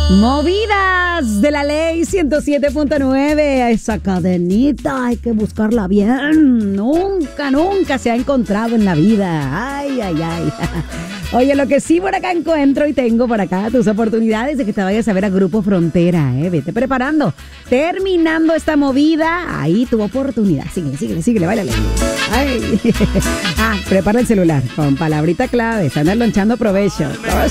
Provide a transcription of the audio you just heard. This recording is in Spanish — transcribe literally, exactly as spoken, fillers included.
Movidas de la ley ciento siete punto nueve. Esa cadenita hay que buscarla bien. Nunca, nunca se ha encontrado en la vida. Ay, ay, ay. Oye, lo que sí por acá encuentro y tengo por acá tus oportunidades de que te vayas a ver a Grupo Frontera, ¿eh? Vete preparando. Terminando esta movida, ahí tu oportunidad. Síguele, síguele, síguele, báilale. Ay. Ah, prepara el celular con palabrita clave. Se andan lonchando provecho.